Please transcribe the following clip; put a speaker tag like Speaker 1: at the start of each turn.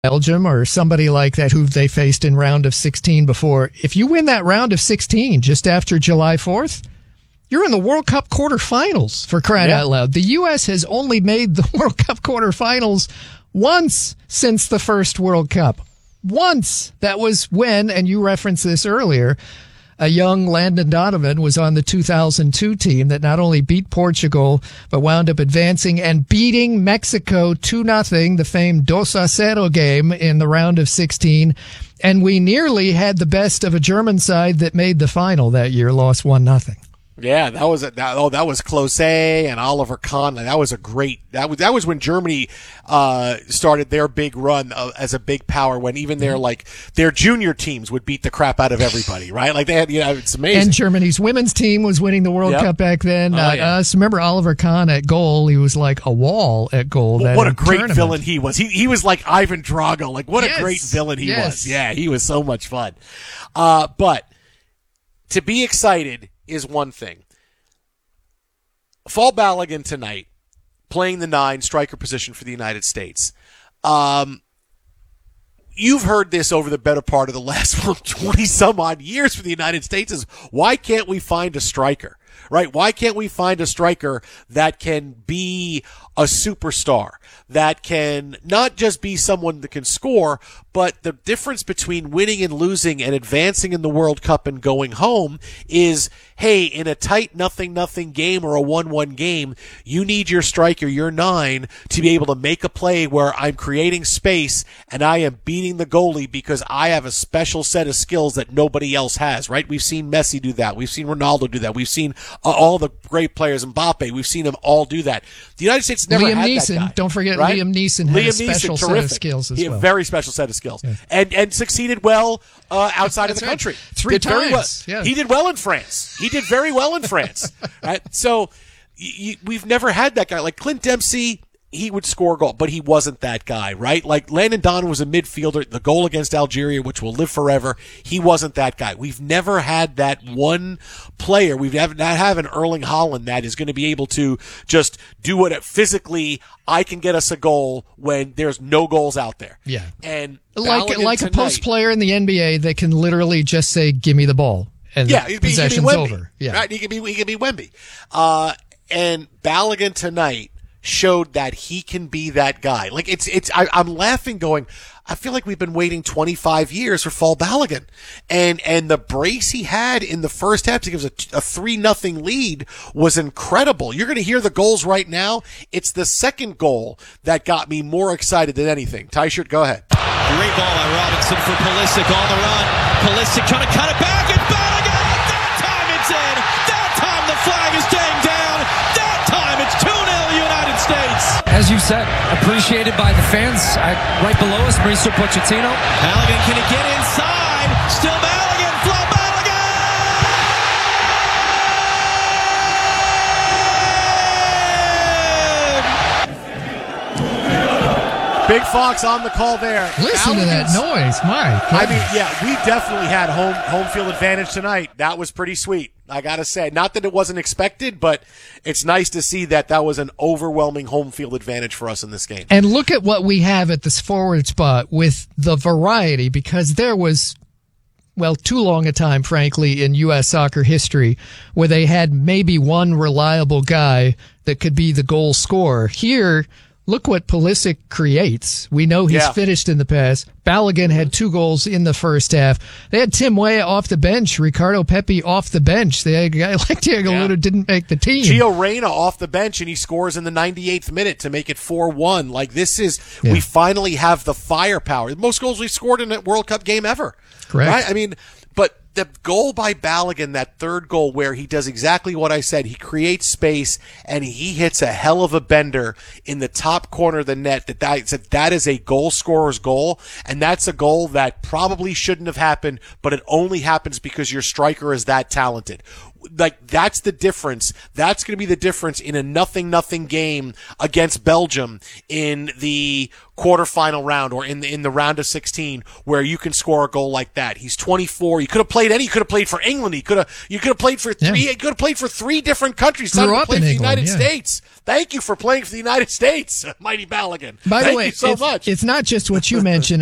Speaker 1: Belgium or somebody like that who they faced in round of 16 before. If you win that round of 16 just after July 4th, you're in the World Cup quarterfinals, for crying out loud. The U.S. has only made the World Cup quarterfinals once since the first World Cup. Once. That was when, and you referenced this earlier, a young Landon Donovan was on the 2002 team that not only beat Portugal, but wound up advancing and beating Mexico 2-0, the famed 2-0 game in the round of 16. And we nearly had the best of a German side that made the final that year, lost 1-0.
Speaker 2: Yeah, that was Klose and Oliver Kahn. That was a great. That was when Germany started their big run as a big power. When even their junior teams would beat the crap out of everybody, right? Like they had, it's amazing.
Speaker 1: And Germany's women's team was winning the World Cup back then. Remember Oliver Kahn at goal? He was like a wall at goal.
Speaker 2: What a great villain he was. He was like Ivan Drago. Like what a great villain he was. Yeah, he was so much fun. But to be excited is one thing. Fall Balogun tonight, playing the 9 striker position for the United States. You've heard this over the better part of the last 20 some odd years for the United States is why can't we find a striker, right? Why can't we find a striker that can be a superstar, that can not just be someone that can score, but the difference between winning and losing and advancing in the World Cup and going home is, hey, in a tight 0-0 game or a 1-1 game, you need your striker, your 9, to be able to make a play where I'm creating space and I am beating the goalie because I have a special set of skills that nobody else has, right? We've seen Messi do that. We've seen Ronaldo do that. We've seen all the great players, Mbappe. We've seen them all do that. The United States never
Speaker 1: Liam
Speaker 2: had
Speaker 1: Neeson,
Speaker 2: that guy.
Speaker 1: Don't forget
Speaker 2: right?
Speaker 1: Liam Neeson had a special set of skills as well.
Speaker 2: He had a very special set of skills. Yeah. And succeeded well outside of the country.
Speaker 1: 3 times.
Speaker 2: Very well.
Speaker 1: Yeah.
Speaker 2: He did well in France. He did very well in France. Right? So we've never had that guy. Like Clint Dempsey, he would score a goal, but he wasn't that guy, right? Like Landon Donovan was a midfielder. The goal against Algeria, which will live forever, he wasn't that guy. We've never had that one player. We've not have an Erling Haaland that is going to be able to just do what physically I can get us a goal when there's no goals out there.
Speaker 1: Yeah.
Speaker 2: And
Speaker 1: like a post player in the NBA that can literally just say, give me the ball. And the possession's over. Yeah.
Speaker 2: Right? He could be Wemby. And Balogun tonight showed that he can be that guy. Like I'm laughing going, I feel like we've been waiting 25 years for Fall Balogun. And the brace he had in the first half to give us a 3-0 lead was incredible. You're going to hear the goals right now. It's the second goal that got me more excited than anything. Tyshirt, go ahead.
Speaker 3: Great ball by Robinson for Pulisic on the run. Pulisic trying to cut it back and Balogun. That time it's in. That time the flag is staying down. That time it's 2-0 United States.
Speaker 4: As you said, appreciated by the fans. Right below us, Mauricio Pochettino.
Speaker 3: Balogun, can he get inside? Still Balogun, Flo Balogun!
Speaker 2: Big Fox on the call there.
Speaker 1: Listen to that noise, Mike.
Speaker 2: I mean, yeah, we definitely had home field advantage tonight. That was pretty sweet, I gotta say. Not that it wasn't expected, but it's nice to see that was an overwhelming home field advantage for us in this game.
Speaker 1: And look at what we have at this forward spot with the variety, because there was, too long a time, frankly, in U.S. soccer history where they had maybe one reliable guy that could be the goal scorer. Here, look what Pulisic creates. We know he's finished in the past. Balogun had 2 goals in the first half. They had Tim Weah off the bench, Ricardo Pepi off the bench. They had a guy like Diego Luna didn't make the team.
Speaker 2: Gio Reyna off the bench, and he scores in the 98th minute to make it 4-1. Like, this is, we finally have the firepower. Most goals we've scored in a World Cup game ever.
Speaker 1: Correct.
Speaker 2: Right? I mean, but the goal by Balogun, that third goal where he does exactly what I said. He creates space and he hits a hell of a bender in the top corner of the net. That is a goal scorer's goal. And that's a goal that probably shouldn't have happened, but it only happens because your striker is that talented. Like, that's the difference. That's going to be the difference in a 0-0 game against Belgium in the quarterfinal round or in the round of 16 where you can score a goal like that. He's 24. He could have played played any. He could have played for England. You could have played for three. He could have played for 3 different countries.
Speaker 1: Grew
Speaker 2: Time to
Speaker 1: up
Speaker 2: play
Speaker 1: in
Speaker 2: for the
Speaker 1: England,
Speaker 2: United States. Thank you for playing for the United States, Mighty Balogun.
Speaker 1: By the
Speaker 2: Thank
Speaker 1: way,
Speaker 2: you so much.
Speaker 1: It's not just what you mentioned.